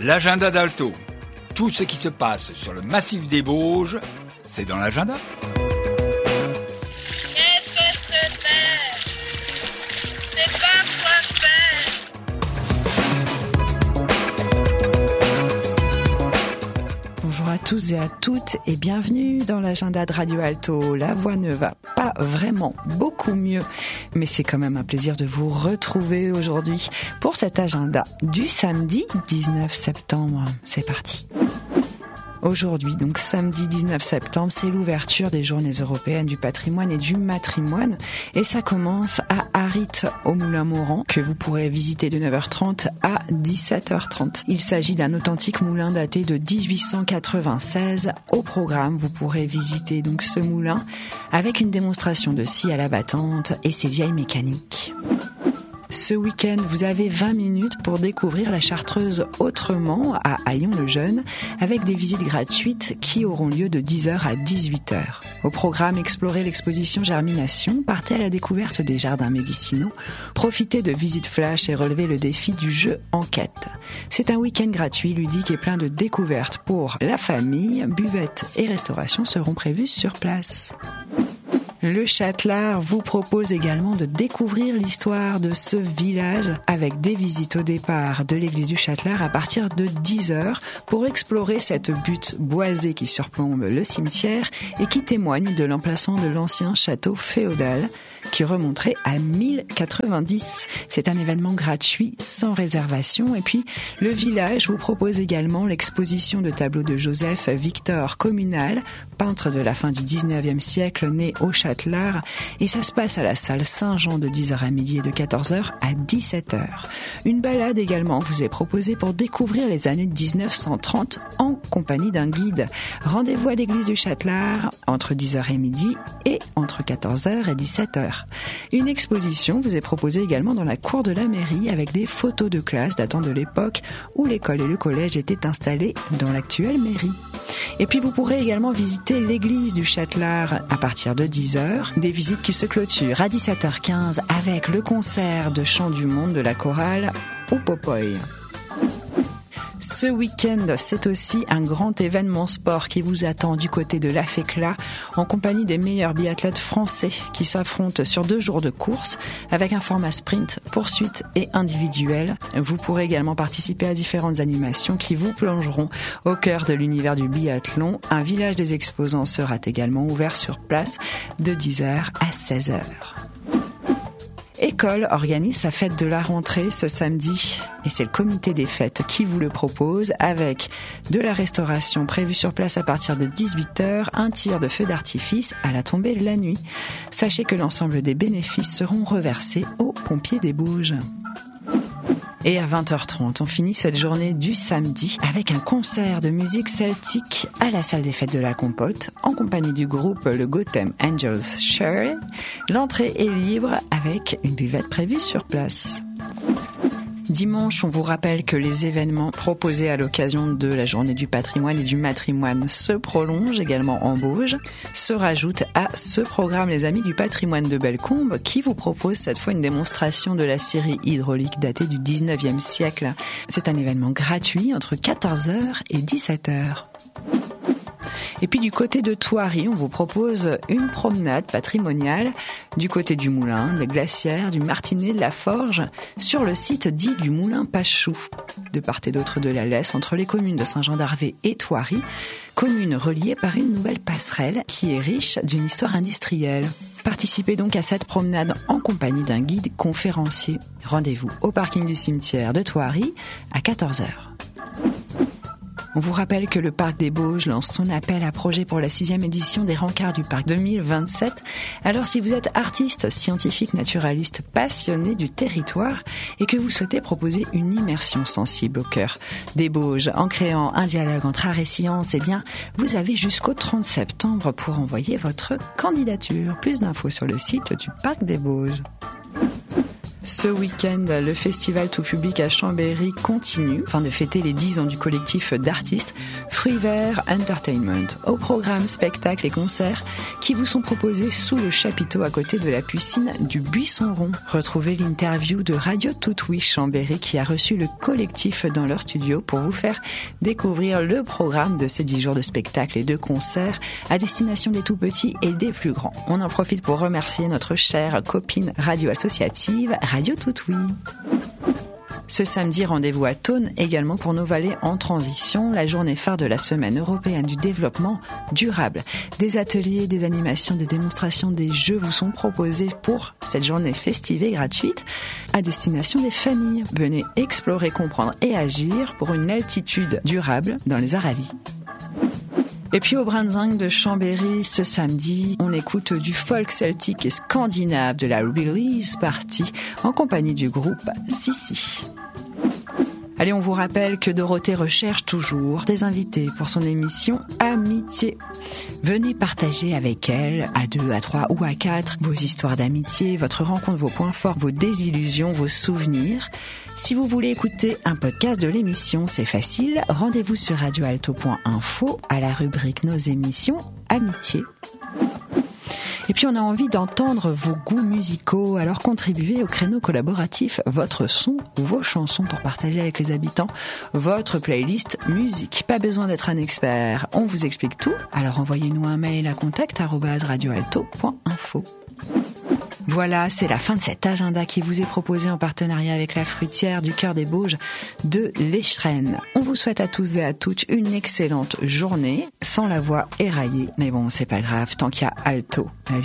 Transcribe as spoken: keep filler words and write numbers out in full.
L'agenda d'Alto. Tout ce qui se passe sur le massif des Bauges, c'est dans l'agenda. Qu'est-ce que je te fais? C'est pas quoi faire. Bonjour à tous et à toutes et bienvenue dans l'agenda de Radio Alto. La voix ne va pas vraiment beaucoup mieux, mais c'est quand même un plaisir de vous retrouver aujourd'hui pour cet agenda du samedi dix-neuf septembre. C'est parti. Aujourd'hui, donc samedi dix-neuf septembre, c'est l'ouverture des Journées européennes du patrimoine et du matrimoine. Et ça commence à Arrit au Moulin-Moran, que vous pourrez visiter de neuf heures trente à dix-sept heures trente. Il s'agit d'un authentique moulin daté de dix-huit cent quatre-vingt-seize. Au programme, vous pourrez visiter donc ce moulin avec une démonstration de scie à la battante et ses vieilles mécaniques. Ce week-end, vous avez vingt minutes pour découvrir la Chartreuse autrement à Haillons-le-Jeune avec des visites gratuites qui auront lieu de dix heures à dix-huit heures. Au programme, explorez l'exposition Germination, partez à la découverte des jardins médicinaux, profitez de visites flash et relevez le défi du jeu enquête. C'est un week-end gratuit, ludique et plein de découvertes pour la famille. Buvettes et restauration seront prévues sur place. Le Châtelard vous propose également de découvrir l'histoire de ce village avec des visites au départ de l'église du Châtelard à partir de dix heures pour explorer cette butte boisée qui surplombe le cimetière et qui témoigne de l'emplacement de l'ancien château féodal qui remonterait à mille quatre-vingt-dix. C'est un événement gratuit, sans réservation. Et puis, le village vous propose également l'exposition de tableaux de Joseph Victor Communal, peintre de la fin du dix-neuvième siècle, né au Châtelard. Et ça se passe à la salle Saint-Jean de dix heures à midi et de quatorze heures à dix-sept heures. Une balade également vous est proposée pour découvrir les années dix-neuf cent trente en compagnie d'un guide. Rendez-vous à l'église du Châtelard entre dix heures et midi et entre quatorze heures et dix-sept heures. Une exposition vous est proposée également dans la cour de la mairie avec des photos de classe datant de l'époque où l'école et le collège étaient installés dans l'actuelle mairie. Et puis vous pourrez également visiter l'église du Châtelard à partir de dix heures, des visites qui se clôturent à dix-sept heures quinze avec le concert de chant du monde de la chorale au Popoy. Ce week-end, c'est aussi un grand événement sport qui vous attend du côté de l'A F E C L A en compagnie des meilleurs biathlètes français qui s'affrontent sur deux jours de course avec un format sprint, poursuite et individuel. Vous pourrez également participer à différentes animations qui vous plongeront au cœur de l'univers du biathlon. Un village des exposants sera également ouvert sur place de dix heures à seize heures. École organise sa fête de la rentrée ce samedi et c'est le comité des fêtes qui vous le propose avec de la restauration prévue sur place à partir de dix-huit heures, un tir de feu d'artifice à la tombée de la nuit. Sachez que l'ensemble des bénéfices seront reversés aux pompiers des Bauges. Et à vingt heures trente, on finit cette journée du samedi avec un concert de musique celtique à la salle des fêtes de la Compote en compagnie du groupe le Gotham Angels Share. L'entrée est libre avec une buvette prévue sur place. Dimanche, on vous rappelle que les événements proposés à l'occasion de la journée du patrimoine et du matrimoine se prolongent également en Bauges. Se rajoutent à ce programme les Amis du patrimoine de Bellecombe qui vous propose cette fois une démonstration de la scierie hydraulique datée du dix-neuvième siècle. C'est un événement gratuit entre quatorze heures et dix-sept heures. Et puis du côté de Thoiry, on vous propose une promenade patrimoniale du côté du moulin, des glacières, du Martinet, de la Forge, sur le site dit du Moulin Pachou, de part et d'autre de la Lesse, entre les communes de Saint-Jean-d'Arvé et Thoiry, communes reliées par une nouvelle passerelle qui est riche d'une histoire industrielle. Participez donc à cette promenade en compagnie d'un guide conférencier. Rendez-vous au parking du cimetière de Thoiry à quatorze heures. On vous rappelle que le Parc des Bauges lance son appel à projet pour la sixième édition des Rencarts du Parc deux mille vingt-sept. Alors si vous êtes artiste, scientifique, naturaliste, passionné du territoire et que vous souhaitez proposer une immersion sensible au cœur des Bauges en créant un dialogue entre art et science, eh bien vous avez jusqu'au trente septembre pour envoyer votre candidature. Plus d'infos sur le site du Parc des Bauges. Ce week-end, le festival tout public à Chambéry continue, afin de fêter les dix ans du collectif d'artistes Fruits Verts Entertainment. Au programme, spectacles et concerts qui vous sont proposés sous le chapiteau à côté de la piscine du Buisson Rond. Retrouvez l'interview de Radio Tout-Oui Chambéry qui a reçu le collectif dans leur studio pour vous faire découvrir le programme de ces dix jours de spectacles et de concerts à destination des tout-petits et des plus grands. On en profite pour remercier notre chère copine radio associative Radio Tout-Oui. Ce samedi, rendez-vous à Thônes également pour nos vallées en transition, la journée phare de la Semaine européenne du développement durable. Des ateliers, des animations, des démonstrations, des jeux vous sont proposés pour cette journée festive et gratuite à destination des familles. Venez explorer, comprendre et agir pour une altitude durable dans les Aravis. Et puis au Brinzing de Chambéry, ce samedi, on écoute du folk celtique et scandinave de la Release Party en compagnie du groupe Sissi. Allez, on vous rappelle que Dorothée recherche toujours des invités pour son émission Amitié. Venez partager avec elle, à deux, à trois ou à quatre, vos histoires d'amitié, votre rencontre, vos points forts, vos désillusions, vos souvenirs. Si vous voulez écouter un podcast de l'émission, c'est facile. Rendez-vous sur radio alto point info à la rubrique Nos émissions Amitié. Et puis on a envie d'entendre vos goûts musicaux, alors contribuez au créneau collaboratif Votre son ou vos chansons pour partager avec les habitants votre playlist musique. Pas besoin d'être un expert, on vous explique tout, alors envoyez-nous un mail à contact arobase radio alto point info. Voilà, c'est la fin de cet agenda qui vous est proposé en partenariat avec la fruitière du Cœur des Bauges de l'Échrennes. On vous souhaite à tous et à toutes une excellente journée, sans la voix éraillée. Mais bon, c'est pas grave, tant qu'il y a Alto.